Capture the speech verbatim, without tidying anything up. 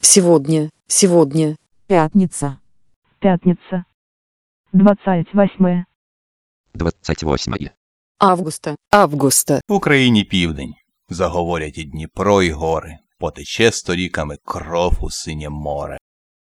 Сегодня, сегодня. Пятница. Пятница. Двадцать восьмое. двадцять восьмое. Августа, августа. В Україні південь. Заговорять і Дніпро, і гори. Потече сторіками кров у синє море.